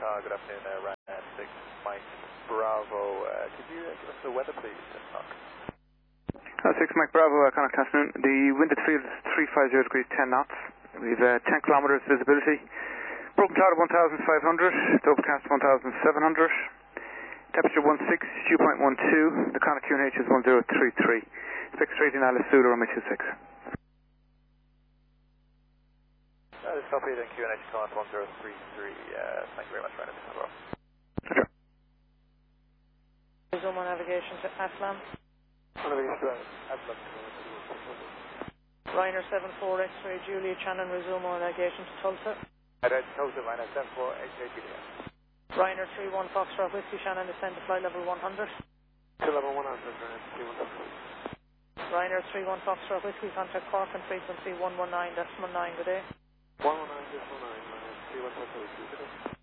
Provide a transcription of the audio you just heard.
Good afternoon, Ryanair 6 Mike Bravo. Could you give us the weather, please? 6 Mike Bravo, Connacht afternoon. The wind at the field is 350 degrees 10 knots. We've 10 kilometres visibility. Broken cloud of 1,500. Overcast 1,700. Temperature 16, dew point 12. The Connacht QNH is 1033. Fixed rating Alice Zulu runway 26. This copy, then QNH Connacht 1033. Thank you very much, Ryanair. Okay. Zoom on navigation to Aslam. Ryanair 74 X-ray Julia Shannon, resume on navigation to Tulsa. Tulsa, Ryanair 74 X-ray Julia. Ryanair 31 Foxtrot Whiskey Shannon, descend to flight level 100. To level 100, Ryanair 31 Foxtrot. Ryanair 31 Foxtrot Whiskey, contact Cork and frequency 119.9, good day. 119.9, Ryanair 31 Foxtrot Whiskey, good day.